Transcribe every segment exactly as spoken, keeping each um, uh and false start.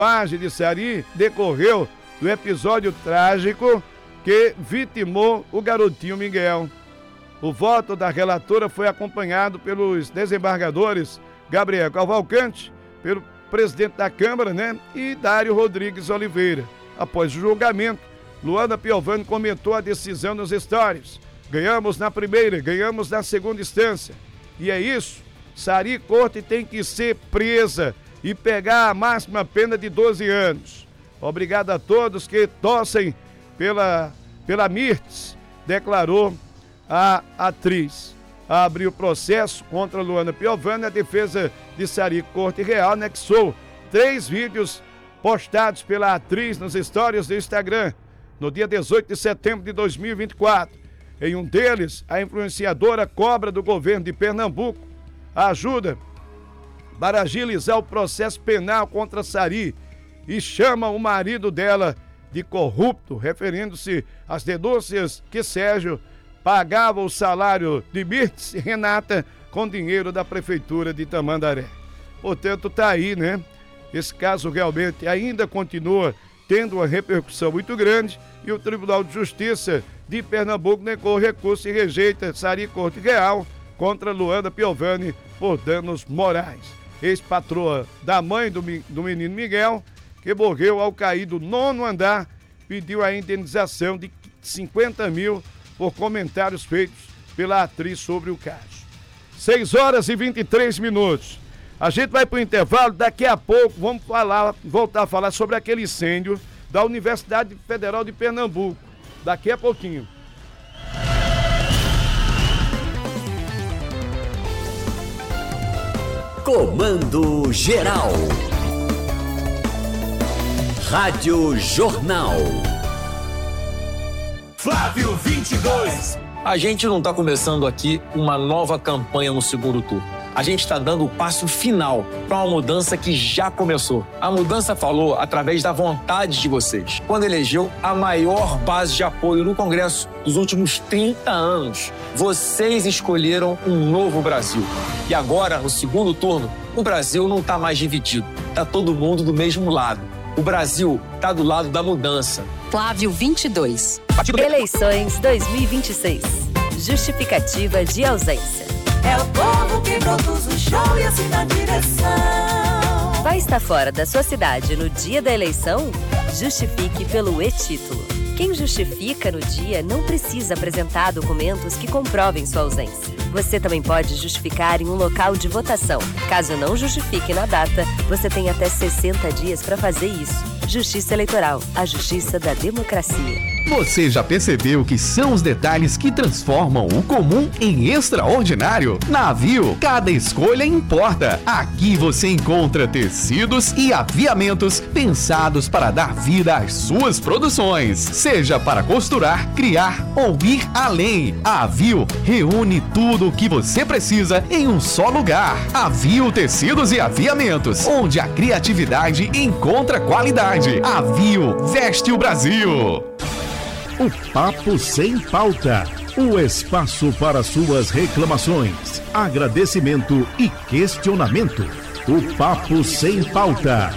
Page de Sari decorreu do episódio trágico que vitimou o garotinho Miguel. O voto da relatora foi acompanhado pelos desembargadores Gabriel Cavalcante, pelo presidente da Câmara, né, e Dário Rodrigues Oliveira. Após o julgamento, Luana Piovani comentou a decisão nos stories. Ganhamos na primeira, ganhamos na segunda instância. E é isso, Sari Corte tem que ser presa e pegar a máxima pena de doze anos. Obrigado a todos que torcem pela, pela Mirtes, declarou a atriz. Abriu o processo contra Luana Piovani. A defesa de Sari Corte Real anexou três vídeos postados pela atriz nos stories do Instagram no dia dezoito de setembro de dois mil e vinte e quatro. Em um deles, a influenciadora cobra do governo de Pernambuco ajuda para agilizar o processo penal contra Sari e chama o marido dela de corrupto, referindo-se às denúncias que Sérgio pagava o salário de Mirtes e Renata com dinheiro da prefeitura de Tamandaré. Portanto, tá aí, né? Esse caso realmente ainda continua tendo uma repercussão muito grande e o Tribunal de Justiça de Pernambuco negou o recurso e rejeita Sari Corte Real contra Luana Piovani por danos morais. Ex-patroa da mãe do, do menino Miguel, que morreu ao cair do nono andar, pediu a indenização de cinquenta mil por comentários feitos pela atriz sobre o caso. seis horas e vinte e três minutos. A gente vai para o intervalo, daqui a pouco vamos falar, voltar a falar sobre aquele incêndio da Universidade Federal de Pernambuco. Daqui a pouquinho. Comando Geral. Rádio Jornal. Flávio vinte e dois. A gente não está começando aqui uma nova campanha no segundo turno. A gente está dando o passo final para uma mudança que já começou. A mudança falou através da vontade de vocês, quando elegeu a maior base de apoio no Congresso dos últimos trinta anos. Vocês escolheram um novo Brasil. E agora, no segundo turno, o Brasil não está mais dividido. Está todo mundo do mesmo lado. O Brasil está do lado da mudança. Flávio vinte e dois. Eleições dois mil e vinte e seis. Justificativa de ausência. É o povo que produz o show e assina a direção. Vai estar fora da sua cidade no dia da eleição? Justifique pelo e-título. Quem justifica no dia não precisa apresentar documentos que comprovem sua ausência. Você também pode justificar em um local de votação. Caso não justifique na data, você tem até sessenta dias para fazer isso. Justiça Eleitoral, a justiça da democracia. Você já percebeu que são os detalhes que transformam o comum em extraordinário? Na Avio, cada escolha importa. Aqui você encontra tecidos e aviamentos pensados para dar vida às suas produções. Seja para costurar, criar ou ir além. A Avio reúne tudo o que você precisa em um só lugar. Avio Tecidos e Aviamentos, onde a criatividade encontra qualidade. Avio veste o Brasil. O Papo Sem Pauta, o espaço para suas reclamações, agradecimento e questionamento. O Papo Sem Pauta.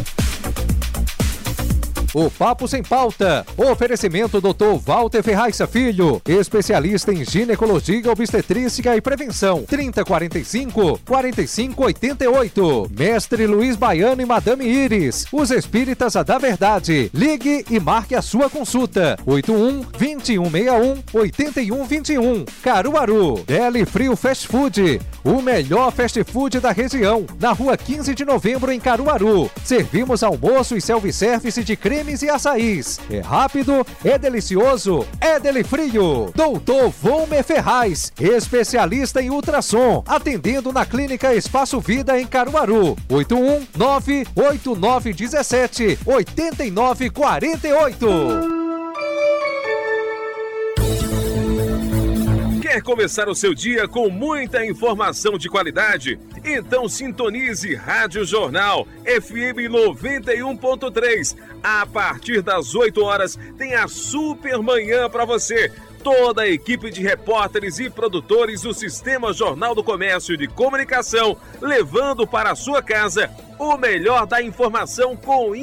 O Papo Sem Pauta. Oferecimento doutor Walter Ferraiça Filho, especialista em ginecologia, obstetrícia e prevenção. trinta quarenta e cinco, quarenta e cinco oitenta e oito. Mestre Luiz Baiano e Madame Iris, os espíritas da verdade. Ligue e marque a sua consulta. oito um, vinte e um sessenta e um, oitenta e um vinte e um. Caruaru. Deli Frio Fast Food, o melhor fast food da região. Na rua quinze de novembro em Caruaru. Servimos almoço e self-service de creme e açaís. É rápido, é delicioso, é Deli Frio. Doutor Volmer Ferraz, especialista em ultrassom, atendendo na Clínica Espaço Vida em Caruaru. oito um nove oito nove um sete oito nove quatro oito. Quer começar o seu dia com muita informação de qualidade? Então sintonize Rádio Jornal F M noventa e um ponto três. A partir das oito horas tem a super manhã para você, toda a equipe de repórteres e produtores do Sistema Jornal do Comércio de Comunicação, levando para a sua casa o melhor da informação com